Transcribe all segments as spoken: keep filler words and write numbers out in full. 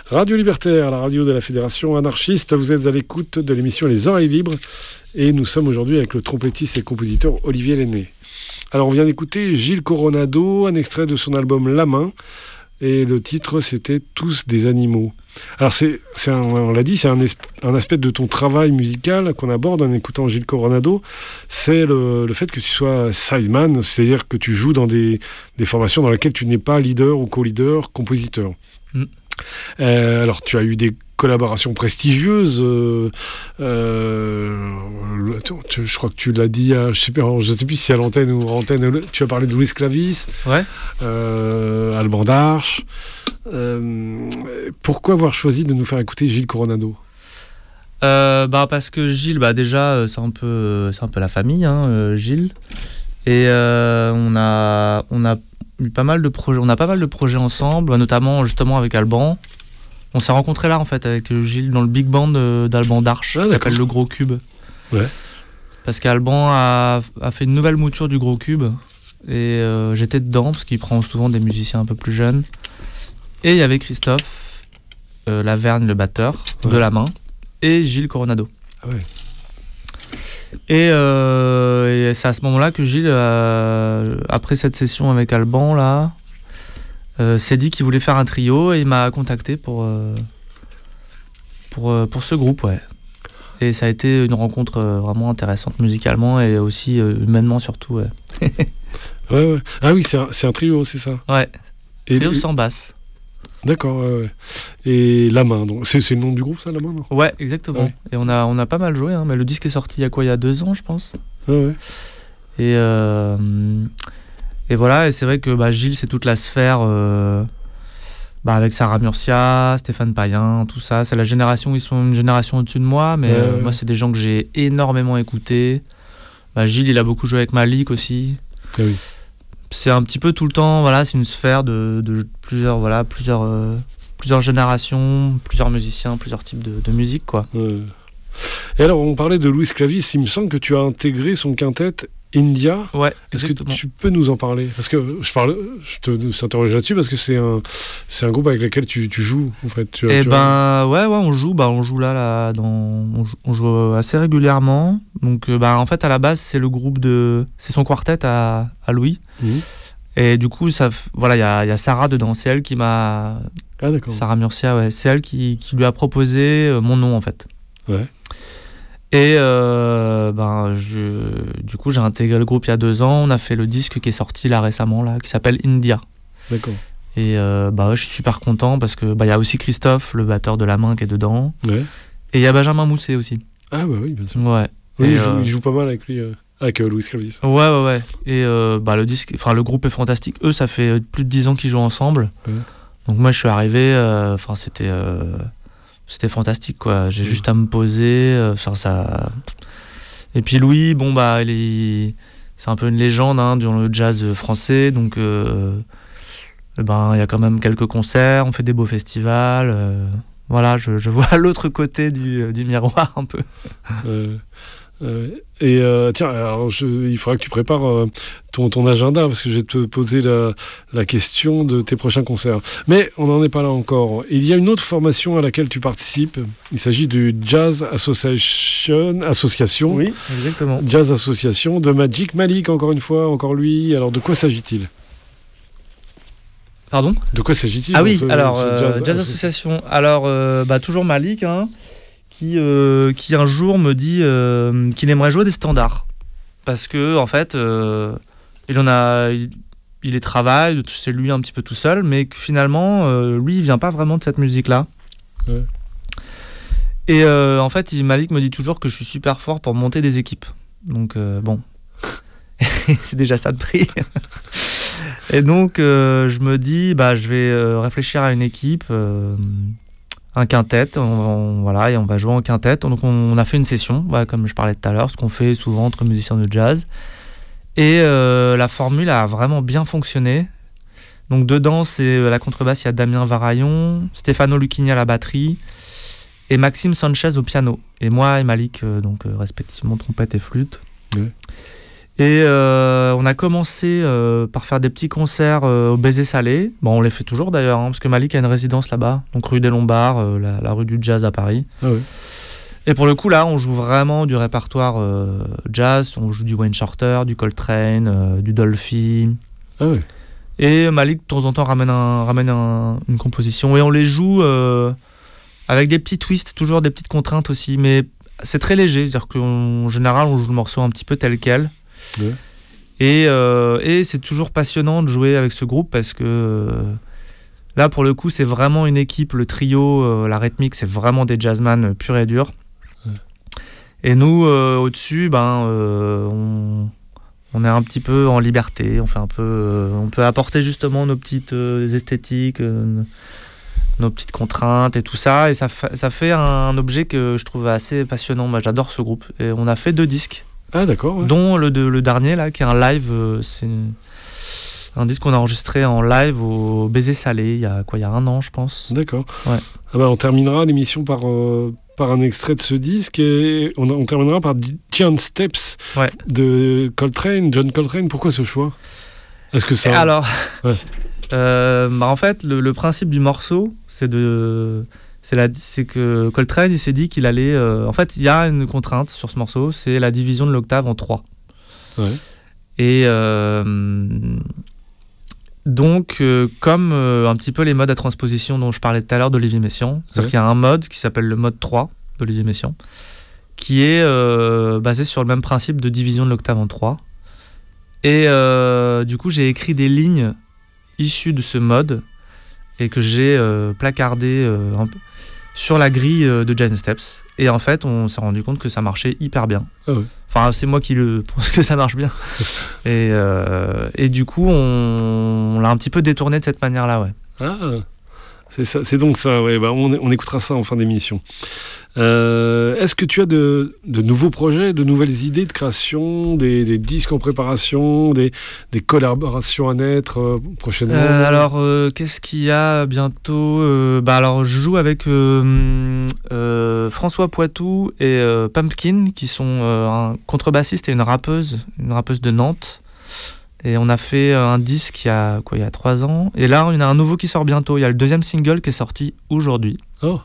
Radio Libertaire, la radio de la Fédération anarchiste. Vous êtes à l'écoute de l'émission Les Oreilles Libres et nous sommes aujourd'hui avec le trompettiste et compositeur Olivier Lenné. Alors on vient d'écouter Gilles Coronado, un extrait de son album La Main, et le titre c'était Tous des animaux. Alors c'est, c'est un, on l'a dit, c'est un, es- un aspect de ton travail musical qu'on aborde en écoutant Gilles Coronado, c'est le, le fait que tu sois sideman, c'est-à-dire que tu joues dans des, des formations dans lesquelles tu n'es pas leader ou co-leader, compositeur. Mm. Euh, alors tu as eu des collaborations prestigieuses, euh, euh, tu, je crois que tu l'as dit, à, je sais pas, je sais plus si c'est à l'antenne ou en antenne, tu as parlé de Louis Clavis, ouais. euh, Alban d'Arche. Euh, pourquoi avoir choisi de nous faire écouter Gilles Coronado ? euh, bah parce que Gilles, bah déjà c'est un peu, c'est un peu la famille, hein, Gilles, et euh, on a, on a eu pas mal de projets, on a pas mal de projets ensemble, notamment justement avec Alban. On s'est rencontrés là en fait avec Gilles dans le big band d'Alban d'Arche, ah, qui s'appelle Le Gros Cube. Ouais. Parce qu'Alban a, a fait une nouvelle mouture du Gros Cube et euh, j'étais dedans parce qu'il prend souvent des musiciens un peu plus jeunes. Et il y avait Christophe euh, Lavergne, le batteur, ouais. de La Main, et Gilles Coronado. Ah ouais. Et, euh, et c'est à ce moment-là que Gilles, euh, après cette session avec Alban, là, euh, s'est dit qu'il voulait faire un trio et il m'a contacté pour, euh, pour, euh, pour ce groupe, ouais. Et ça a été une rencontre euh, vraiment intéressante musicalement et aussi euh, humainement surtout, ouais. ouais, ouais. Ah oui, c'est un, c'est un trio, c'est ça ? Ouais, et trio et... sans basse. D'accord, ouais, ouais. Et La Main, donc c'est, c'est le nom du groupe, ça, La Main, non ? Ouais, exactement. Ouais. Et on a, on a pas mal joué, hein, mais le disque est sorti il y a quoi, il y a deux ans, je pense. Ouais, ouais. Et, euh, et voilà, et c'est vrai que bah, Gilles, c'est toute la sphère, euh, bah, avec Sarah Murcia, Stéphane Payen, tout ça. C'est la génération, ils sont une génération au-dessus de moi, mais ouais, euh, ouais. moi, c'est des gens que j'ai énormément écoutés. Bah, Gilles, il a beaucoup joué avec Malik aussi. Ah oui. C'est un petit peu tout le temps, voilà, c'est une sphère de, de plusieurs, voilà, plusieurs, euh, plusieurs générations, plusieurs musiciens, plusieurs types de, de musique, quoi. Ouais. Et alors, on parlait de Louis Clavis, il me semble que tu as intégré son quintet India. Ouais, Est-ce exactement. que tu peux nous en parler ? Parce que je parle, je te t'interroge là-dessus parce que c'est un, c'est un groupe avec lequel tu, tu joues, en fait. Tu, Eh tu ben, as... ouais, ouais, on joue, bah, on joue là, là, dans, on joue, on joue assez régulièrement. Donc, bah, en fait, à la base, c'est le groupe de, c'est son quartet à, à Louis. Mmh. Et du coup, ça, voilà, il y a, y a Sarah dedans, c'est elle qui m'a, ah d'accord. Sarah Murcia, ouais, c'est elle qui, qui lui a proposé euh, mon nom en fait. Ouais. Et euh, ben, je, du coup, j'ai intégré le groupe il y a deux ans. On a fait le disque qui est sorti là récemment, là, qui s'appelle India. D'accord. Et euh, bah, ouais, je suis super content parce que bah, y a aussi Christophe, le batteur de La Main, qui est dedans. Ouais. Et il y a Benjamin Mousset aussi. Ah bah oui, bien sûr. Ouais. Oui, et il, euh... joue, il joue pas mal avec lui, euh, avec euh, Louis Clavis. Ouais, ouais, ouais. Et euh, bah, le disque, enfin le groupe est fantastique. Eux, ça fait plus de dix ans qu'ils jouent ensemble. Ouais. Donc moi, je suis arrivé. Enfin, euh, c'était. Euh... C'était fantastique, quoi. J'ai mmh. juste à me poser. Enfin, euh, ça. Et puis Louis, bon, bah, il est... c'est un peu une légende hein, dans le jazz français. Donc, euh... ben, il y a quand même quelques concerts. On fait des beaux festivals. Euh... Voilà, je, je vois l'autre côté du, du miroir un peu. Euh... Euh, et euh, tiens, alors je, il faudra que tu prépares euh, ton, ton agenda parce que je vais te poser la, la question de tes prochains concerts. Mais on n'en est pas là encore. Il y a une autre formation à laquelle tu participes. Il s'agit du Jazz Association. Association. Oui, exactement. Jazz Association de Magic Malik, encore une fois, encore lui. Alors de quoi s'agit-il ? Pardon ? De quoi s'agit-il ? Ah oui, ce, alors ce Jazz, euh, Jazz Association. Alors, euh, bah, toujours Malik, hein. Qui, euh, qui un jour me dit euh, qu'il aimerait jouer des standards parce que en fait euh, il en a il, il les travaille, c'est lui un petit peu tout seul, mais que finalement euh, lui il vient pas vraiment de cette musique là. Ouais. Et euh, en fait Malik me dit toujours que je suis super fort pour monter des équipes, donc euh, bon c'est déjà ça de prix. Et donc euh, je me dis bah je vais euh, réfléchir à une équipe, euh, un quintet, on, on, voilà, et on va jouer en quintet. Donc on, on a fait une session, voilà, comme je parlais tout à l'heure, ce qu'on fait souvent entre musiciens de jazz. Et euh, la formule a vraiment bien fonctionné. Donc dedans, c'est la contrebasse, il y a Damien Varaillon, Stefano Lucchini à la batterie et Maxime Sanchez au piano. Et moi et Malik, euh, donc euh, respectivement trompette et flûte. Ouais. Et euh, on a commencé euh, par faire des petits concerts euh, au Baiser Salé. Bon, on les fait toujours d'ailleurs, hein, parce que Malik a une résidence là-bas, donc rue des Lombards, euh, la, la rue du jazz à Paris. Ah oui. Et pour le coup, là, on joue vraiment du répertoire euh, jazz. On joue du Wayne Shorter, du Coltrane, euh, du Dolphy. Ah oui. Et Malik, de temps en temps, ramène, un, ramène un, une composition. Et on les joue euh, avec des petits twists, toujours des petites contraintes aussi. Mais c'est très léger. C'est-à-dire qu'en général, on joue le morceau un petit peu tel quel. Ouais. Et, euh, et c'est toujours passionnant de jouer avec ce groupe parce que euh, là, pour le coup, c'est vraiment une équipe. Le trio, euh, la rythmique, c'est vraiment des jazzman purs et durs. Ouais. Et nous, euh, au-dessus, ben, euh, on, on est un petit peu en liberté. On fait un peu, euh, on peut apporter justement nos petites euh, esthétiques, euh, nos petites contraintes et tout ça. Et ça, fa- ça fait un objet que je trouve assez passionnant. Moi, j'adore ce groupe. Et on a fait deux disques. Ah d'accord. Ouais. Dont le, de, le dernier là, qui est un live, euh, c'est une, un disque qu'on a enregistré en live au Baiser Salé il y a quoi, il y a un an je pense. D'accord. Ouais. Ah bah, on terminera l'émission par euh, par un extrait de ce disque et on, on terminera par Giant Steps ouais. de Coltrane, John Coltrane. Pourquoi ce choix ? Est-ce que ça ? Et alors, ouais. euh, bah en fait le, le principe du morceau, c'est de C'est, la, c'est que Coltrane, il s'est dit qu'il allait... Euh, en fait, il y a une contrainte sur ce morceau, c'est la division de l'octave en trois. Ouais. Et euh, donc, euh, comme euh, un petit peu les modes à transposition dont je parlais tout à l'heure d'Olivier Messiaen, c'est-à-dire ouais. qu'il y a un mode qui s'appelle le mode trois d'Olivier Messiaen, qui est euh, basé sur le même principe de division de l'octave en trois. Et euh, du coup, j'ai écrit des lignes issues de ce mode et que j'ai euh, placardé euh, un peu sur la grille de Giant Steps. Et en fait, on s'est rendu compte que ça marchait hyper bien. Ah ouais. Enfin, c'est moi qui le pense que ça marche bien. et, euh, et du coup, on, on l'a un petit peu détourné de cette manière-là, ouais. Ah, c'est, ça, c'est donc ça, ouais. Bah, on, on écoutera ça en fin d'émission. Euh, est-ce que tu as de, de nouveaux projets, de nouvelles idées de création, des, des disques en préparation, des, des collaborations à naître euh, prochainement ? euh, Alors, euh, qu'est-ce qu'il y a bientôt euh, bah alors, je joue avec euh, euh, François Poitou et euh, Pumpkin, qui sont euh, un contrebassiste et une rappeuse, une rappeuse de Nantes. Et on a fait un disque il y a quoi, il y a trois ans. Et là, il y en a un nouveau qui sort bientôt. Il y a le deuxième single qui est sorti aujourd'hui. Oh.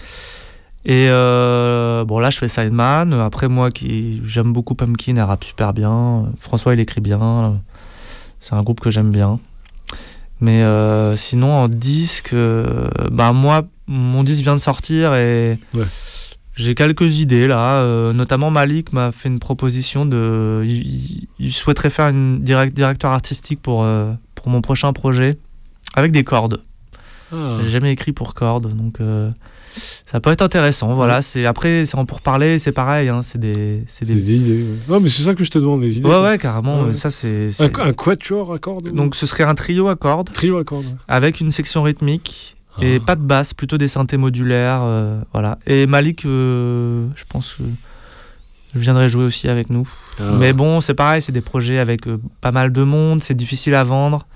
Et euh, bon, là, je fais Sideman. Après, moi, qui j'aime beaucoup Pumpkin, elle rappe super bien. François, il écrit bien. C'est un groupe que j'aime bien. Mais euh, sinon, en disque, euh, bah, moi, mon disque vient de sortir et ouais. j'ai quelques idées là. Euh, notamment, Malik m'a fait une proposition de. Il, il souhaiterait faire une direct, directeur artistique pour, euh, pour mon prochain projet avec des cordes. Ah. J'ai jamais écrit pour cordes, donc. Euh, Ça peut être intéressant, voilà. C'est, après, c'est en pourparler, c'est pareil. Hein, c'est des, c'est des... c'est des idées. Ouais. Non, mais c'est ça que je te demande, les idées. Ouais, ouais, carrément. Ouais. Ça, c'est, c'est... Un, un quatuor à cordes. Donc, ce serait un trio à cordes. Trio à cordes. Ouais. Avec une section rythmique ah. et pas de basse, plutôt des synthés modulaires. Euh, voilà. Et Malik, euh, je pense que je viendrai jouer aussi avec nous. Ah. Mais bon, c'est pareil, c'est des projets avec euh, pas mal de monde, c'est difficile à vendre.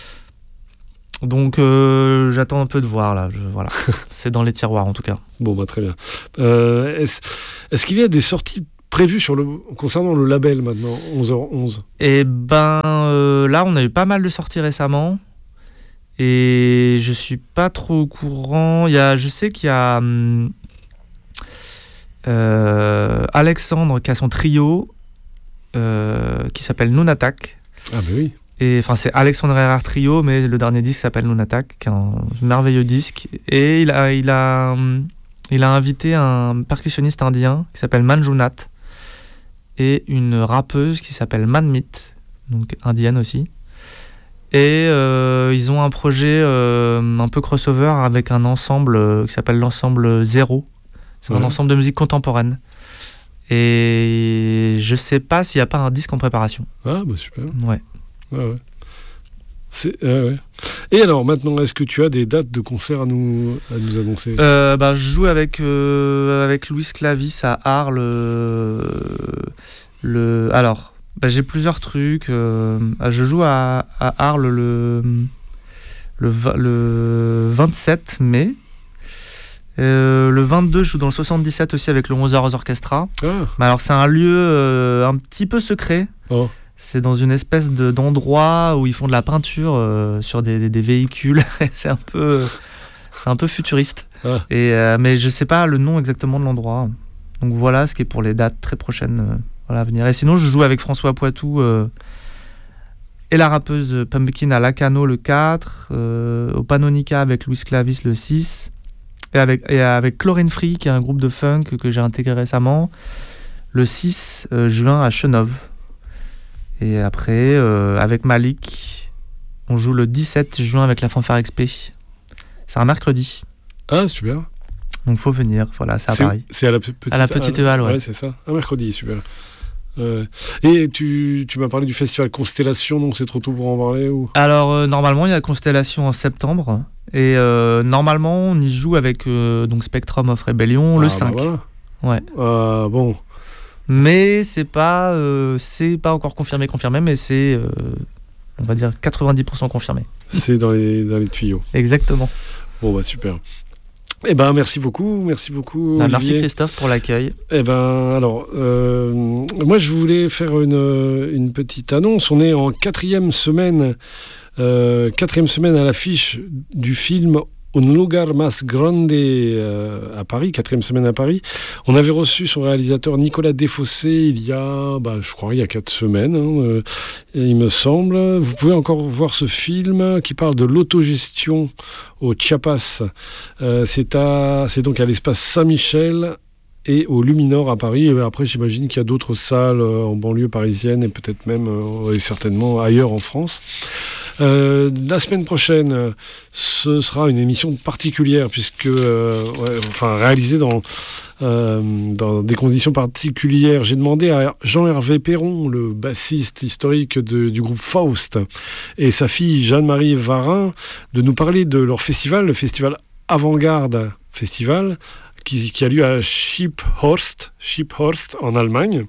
Donc euh, j'attends un peu de voir là, je, voilà. C'est dans les tiroirs en tout cas. Bon bah très bien. Euh, est-ce, est-ce qu'il y a des sorties prévues sur le, concernant le label maintenant, onze heures onze ? Eh ben euh, là on a eu pas mal de sorties récemment et je suis pas trop au courant. Il y a, je sais qu'il y a euh, Alexandre qui a son trio euh, qui s'appelle Noon Attack. Ah bah oui. Et enfin c'est Alexandre Herrera Trio, mais le dernier disque s'appelle Noon Attack, qui est un merveilleux disque. Et il a, il a, il a invité un percussionniste indien qui s'appelle Manjunath et une rappeuse qui s'appelle Manmeet, donc indienne aussi. Et euh, ils ont un projet euh, un peu crossover avec un ensemble euh, qui s'appelle l'ensemble Zéro. C'est ouais. un ensemble de musique contemporaine. Et je sais pas s'il n'y a pas un disque en préparation. Ah bah super. Ouais. Ouais, ouais. C'est, euh, ouais. Et alors maintenant, est-ce que tu as des dates de concert à nous, à nous annoncer ? euh, bah, Je joue avec, euh, avec Louis Clavis à Arles. Euh, le, alors, bah, j'ai plusieurs trucs. Euh, je joue à, à Arles le, le, le vingt-sept mai. Euh, le vingt-deux, je joue dans le soixante-dix-sept aussi avec le onze heures Orchestra. Ah. Mais alors, c'est un lieu euh, un petit peu secret. Oh. C'est dans une espèce de, d'endroit où ils font de la peinture euh, sur des, des, des véhicules. c'est un peu, c'est un peu futuriste. Ah. Et, euh, mais je sais pas le nom exactement de l'endroit. Donc voilà ce qui est pour les dates très prochaines euh, voilà, à venir. Et sinon, je joue avec François Poitou euh, et la rappeuse Pumpkin à Lacano le quatre, euh, au Panonica avec Louis Clavis le six, et avec, et avec Chlorine Free, qui est un groupe de funk que j'ai intégré récemment, le six euh, juin à Chenov. Et après, euh, avec Malik, on joue le dix-sept juin avec la Fanfare X P. C'est un mercredi. Ah, super. Donc, faut venir. Voilà, c'est à c'est, Paris. C'est à la petite, à la petite halle, ouais. Ouais, c'est ça. Un mercredi, super. Euh, et tu, tu m'as parlé du festival Constellation, donc c'est trop tôt pour en parler ou... Alors, euh, normalement, il y a Constellation en septembre. Et euh, normalement, on y joue avec euh, donc Spectrum of Rebellion ah, le cinq. Bah voilà. Ouais. Euh, bon. Mais c'est pas, euh, c'est pas encore confirmé, confirmé, mais c'est, euh, on va dire, quatre-vingt-dix pour cent confirmé. C'est dans les, dans les tuyaux. Exactement. Bon, bah super. Eh ben, merci beaucoup, merci beaucoup. Ah, merci Christophe pour l'accueil. Eh ben, alors, euh, moi je voulais faire une, une petite annonce. On est en quatrième semaine, euh, quatrième semaine à l'affiche du film Un lugar más grande euh, à Paris, quatrième semaine à Paris. On avait reçu son réalisateur Nicolas Desfossés il y a, bah, je crois, il y a quatre semaines, hein, euh, il me semble. Vous pouvez encore voir ce film qui parle de l'autogestion au Chiapas. Euh, c'est, à, c'est donc à l'espace Saint-Michel et au Luminor à Paris. Et après, j'imagine qu'il y a d'autres salles euh, en banlieue parisienne et peut-être même, euh, et certainement ailleurs en France. Euh, la semaine prochaine, ce sera une émission particulière puisque, euh, ouais, enfin, réalisée dans, euh, dans des conditions particulières. J'ai demandé à Jean-Hervé Perron, le bassiste historique de, du groupe Faust, et sa fille Jeanne-Marie Varin, de nous parler de leur festival, le festival Avant-Garde Festival, qui, qui a lieu à Schipphorst, Schipphorst en Allemagne.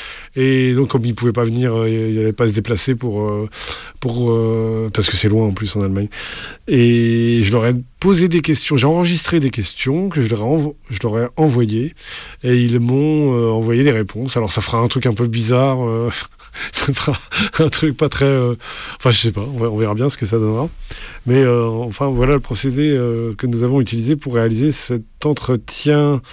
Et donc, comme il ne pouvait pas venir, euh, il n'allait pas se déplacer pour, euh, pour, euh, parce que c'est loin en plus en Allemagne. Et je leur ai posé des questions, j'ai enregistré des questions que je leur ai, envo- je leur ai envoyées et ils m'ont euh, envoyé des réponses. Alors, ça fera un truc un peu bizarre, euh, ça fera un truc pas très... Euh, enfin, je sais pas, on, va, on verra bien ce que ça donnera. Mais euh, enfin, voilà le procédé euh, que nous avons utilisé pour réaliser cet entretien.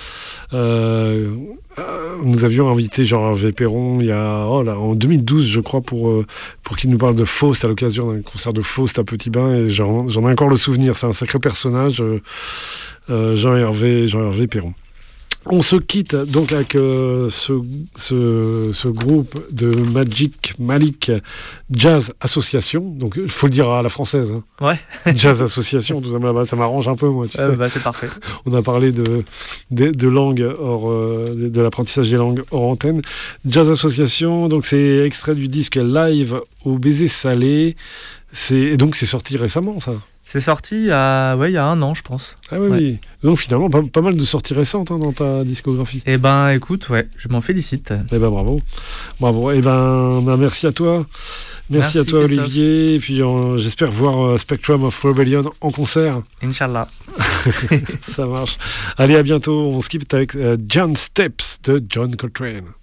Euh, nous avions invité Jean-Hervé Perron il y a, oh là, en deux mille douze, je crois, pour, euh, pour qu'il nous parle de Faust à l'occasion d'un concert de Faust à Petit Bain. Et j'en, j'en ai encore le souvenir. C'est un sacré personnage, euh, euh, Jean-Hervé, Jean-Hervé Perron. On se quitte donc avec euh, ce, ce, ce groupe de Magic Malik Jazz Association. Donc il faut le dire à la française. Hein. Ouais. Jazz Association, tout ça, bah, ça m'arrange un peu, moi. Tu euh, sais. Bah, c'est parfait. On a parlé de, de, de langue hors, euh, de, de l'apprentissage des langues hors antenne. Jazz Association, donc c'est extrait du disque Live au baiser salé. C'est, et donc c'est sorti récemment, ça. C'est sorti il y a, ouais, il y a un an, je pense. Ah oui, ouais. Oui. Donc finalement, pas, pas mal de sorties récentes hein, dans ta discographie. Eh ben, écoute, ouais, je m'en félicite. Eh ben, bravo. Bravo. Eh ben, ben merci à toi. Merci, merci à toi, Christophe. Olivier. Et puis, euh, j'espère voir euh, Spectrum of Rebellion en concert. Inch'Allah. Ça marche. Allez, à bientôt. On skip avec euh, John Steps de John Coltrane.